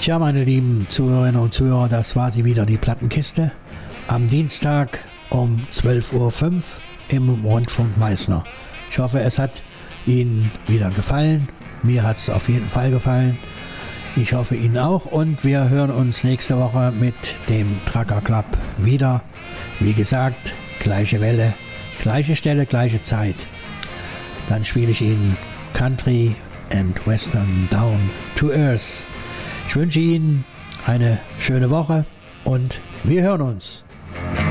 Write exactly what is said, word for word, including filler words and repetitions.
Tja, meine lieben Zuhörerinnen und Zuhörer, das war sie wieder, die Plattenkiste. Am Dienstag um zwölf Uhr fünf im Rundfunk Meißner. Ich hoffe, es hat Ihnen wieder gefallen. Mir hat es auf jeden Fall gefallen. Ich hoffe Ihnen auch. Und wir hören uns nächste Woche mit dem Trucker Club wieder. Wie gesagt, gleiche Welle, gleiche Stelle, gleiche Zeit. Dann spiele ich Ihnen Country and Western Down to Earth. Ich wünsche Ihnen eine schöne Woche und wir hören uns.